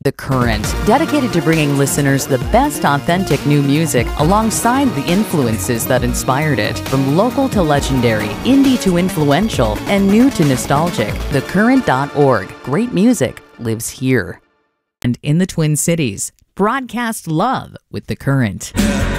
The Current, dedicated to bringing listeners the best authentic new music alongside the influences that inspired it. From local to legendary, indie to influential, and new to nostalgic, thecurrent.org. Great music lives here. And in the Twin Cities, broadcast love with The Current.